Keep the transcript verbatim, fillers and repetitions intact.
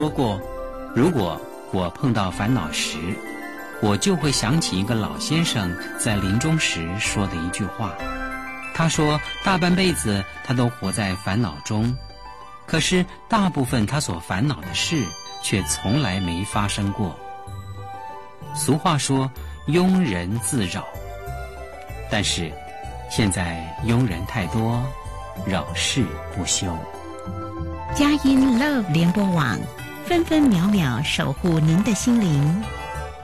说过，如果我碰到烦恼时，我就会想起一个老先生在临终时说的一句话。他说，大半辈子他都活在烦恼中，可是大部分他所烦恼的事却从来没发生过。俗话说，庸人自扰，但是现在庸人太多，扰事不休。 佳音 Love 联播网，分分秒秒守护您的心灵。